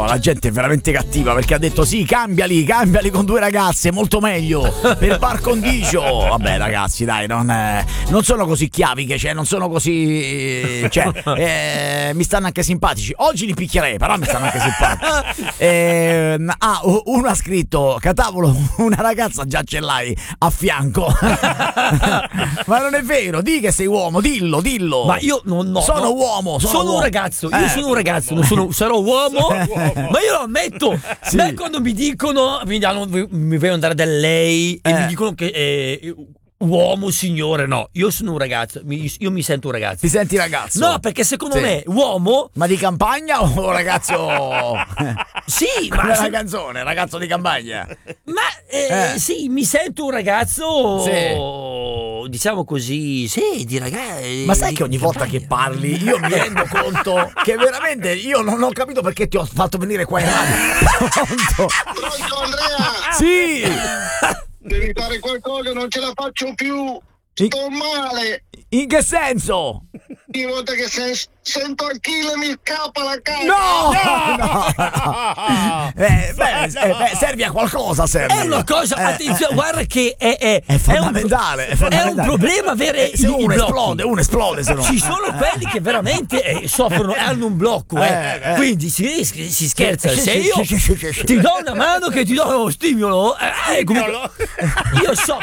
la gente è veramente cattiva perché ha detto sì, cambiali con 2 ragazze, molto meglio per par condicio. Vabbè ragazzi, dai, non sono così chiaviche, cioè non sono così, cioè mi stanno anche simpatici. Oggi li picchierei, però mi stanno anche simpatici. Uno ha scritto: Catavolo, una ragazza già ce l'hai a fianco. Ma non è vero, di che sei uomo, dillo. Ma io sono uomo, sono un ragazzo, io sono un ragazzo, sarò uomo, ma io lo ammetto. Sì. Beh, quando mi dicono, mi vogliono andare da lei e mi dicono che uomo, signore, no, io sono un ragazzo, io mi sento un ragazzo. Ti senti ragazzo? No, perché secondo me uomo. Ma di campagna o ragazzo? Sì, ma una canzone, ragazzo di campagna. Ma sì, mi sento un ragazzo, sì, diciamo così, sì, di ragazzi. Ma sai che ogni volta che parli io mi rendo conto che veramente io non ho capito perché ti ho fatto venire qua in radio. Pronto Andrea? Sì! Devi fare qualcosa, non ce la faccio più. Sto male. In che senso? Ogni volta che sento Achille mi scappa la cara. No! Serve a qualcosa, serve. È una cosa, attenzione, guarda che è fondamentale. È un problema avere se uno esplode se no. Ci sono quelli che veramente soffrono e hanno un blocco, quindi si scherza. Se io ti do una mano che ti do uno stimolo, io so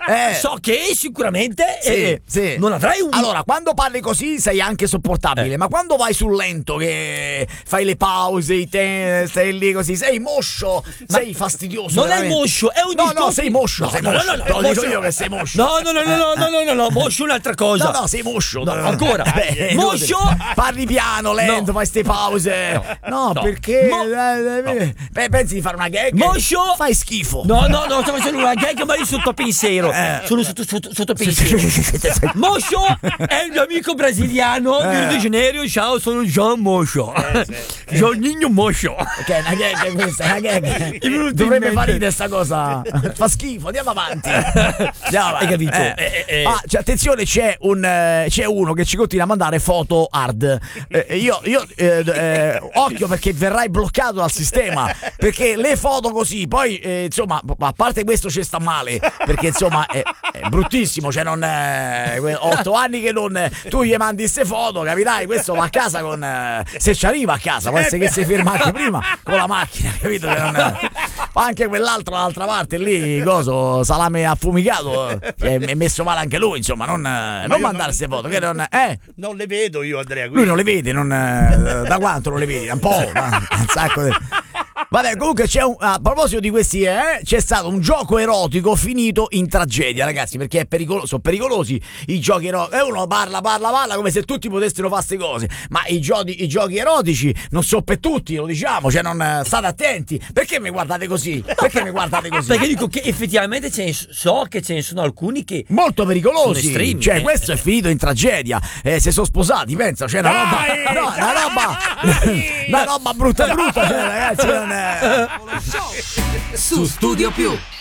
che sicuramente sì. non avrai un... Allora, quando parli così sei anche sopportabile, ma quando vai sul lento che fai le pause, stai lì così, sei moscio, sei fastidioso. Non è moscio, è un discorso. No, sei moscio. No, lo dico io che sei moscio. No, moscio è un'altra cosa. No, sei moscio. No, ancora. Moscio. Parli piano, lento, fai ste pause. No, perché? Pensi di fare una gag? Moscio. Fai schifo. No, sto facendo una gag, ma io sotto pensiero. Sono sotto pensiero. Moscio è il mio amico brasiliano di Rio de Janeiro. Ciao, sono John Moscio. Johninho Moscio. Ok, una gag questa, una gag. Dovrebbe fare ridere sta cosa. Fa schifo, andiamo avanti. Hai capito? Cioè, attenzione, c'è uno che ci continua a mandare foto hard. Io occhio perché verrai bloccato dal sistema. Perché le foto così, poi insomma, a parte questo ci sta male. Perché insomma è bruttissimo. Cioè, non 8 anni che non tu gli mandi queste foto, capirai? Questo va a casa con se ci arriva a casa, può essere che si ferma anche prima con la macchina, capito? Che non, anche quell'altro dall'altra parte lì, coso, salame affumicato, è messo male anche lui, insomma, non mandare queste foto, che non le vedo io, Andrea. Lui non le vede, da quanto non le vedi? Un po', un sacco di... Vabbè, comunque a proposito di questi, c'è stato un gioco erotico finito in tragedia, ragazzi, perché sono pericolosi i giochi erotici. E uno parla come se tutti potessero fare queste cose, ma i giochi erotici non sono per tutti, lo diciamo, cioè non state attenti. Perché mi guardate così? Perché dico che effettivamente so che ce ne sono alcuni che molto pericolosi, sono estremi, cioè questo è finito in tragedia. Se sono sposati, pensa, c'è una roba brutta, cioè, ragazzi, su Studio Più.